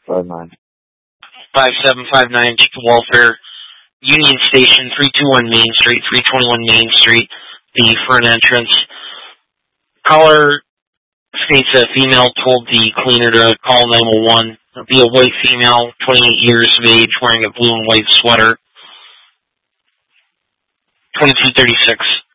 5759. 5759, Chicken Welfare, Union Station, 321 Main Street, 321 Main Street, the front entrance. Caller states a female told the cleaner to call 911. It'll be a white female, 28 years of age, wearing a blue and white sweater. 2236.